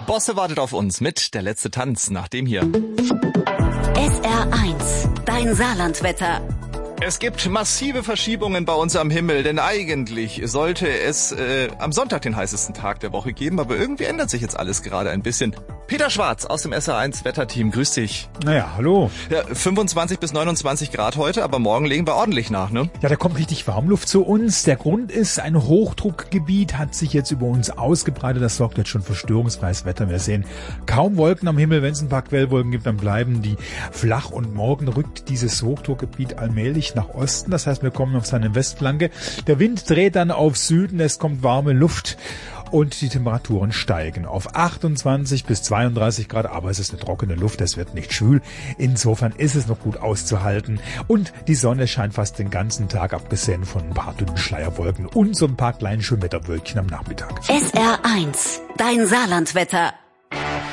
Bosse wartet auf uns mit Der letzte Tanz nach dem hier. SR1, dein Saarlandwetter. Es gibt massive Verschiebungen bei uns am Himmel, denn eigentlich sollte es am Sonntag den heißesten Tag der Woche geben, aber irgendwie ändert sich jetzt alles gerade ein bisschen. Peter Schwarz aus dem SR1 Wetterteam, grüß dich. Naja, hallo. Ja, 25 bis 29 Grad heute, aber morgen legen wir ordentlich nach, ne? Ja, da kommt richtig Warmluft zu uns. Der Grund ist, ein Hochdruckgebiet hat sich jetzt über uns ausgebreitet. Das sorgt jetzt schon für störungsfreies Wetter. Wir sehen kaum Wolken am Himmel. Wenn es ein paar Quellwolken gibt, dann bleiben die flach. Und morgen rückt dieses Hochdruckgebiet allmählich nach Osten. Das heißt, wir kommen auf seine Westflanke. Der Wind dreht dann auf Süden. Es kommt warme Luft. Und die Temperaturen steigen auf 28 bis 32 Grad, aber es ist eine trockene Luft, es wird nicht schwül. Insofern ist es noch gut auszuhalten. Und die Sonne scheint fast den ganzen Tag, abgesehen von ein paar dünnen Schleierwolken und so ein paar kleinen Schönwetterwölkchen am Nachmittag. SR1, dein Saarlandwetter.